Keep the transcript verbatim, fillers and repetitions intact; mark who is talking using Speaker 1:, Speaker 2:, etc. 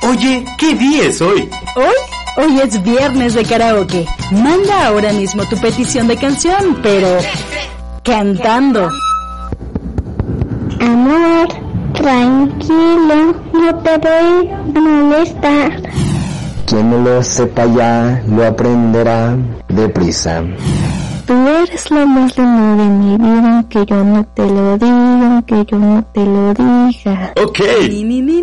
Speaker 1: Oye, ¿qué día es hoy?
Speaker 2: ¿Hoy? Hoy es viernes de karaoke. Manda ahora mismo tu petición de canción, pero cantando.
Speaker 3: Amor, tranquilo, no te voy a molestar.
Speaker 4: Quien no lo sepa ya, lo aprenderá deprisa.
Speaker 3: Tú eres lo más lindo de mi vida, aunque yo no te lo diga, aunque yo no te lo diga.
Speaker 1: Ok.
Speaker 2: Mi, mi, mi,